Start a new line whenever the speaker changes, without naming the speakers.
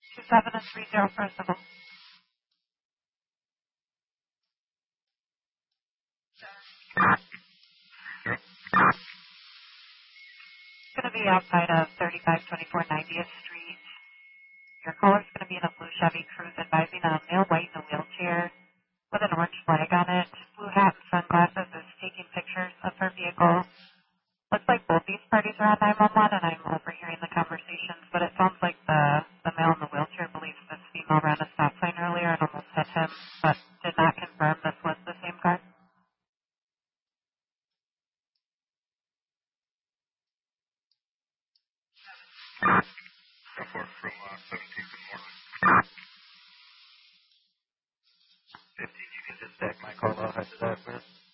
27 and 30 for a civil. It's going to be outside of 3524 90th Street. Your caller's going to be in a blue Chevy Cruze advising a male white in a wheelchair with an orange flag on it. Blue hat and sunglasses is taking pictures of her vehicle. Looks like both these parties are on 911 and I'm overhearing the conversations, but it sounds like the male in the wheelchair believes this female ran a stop sign earlier and almost hit him, but did not confirm this was the same car.
Report from 17. Good morning. 15. You can just tag my call out after that, man.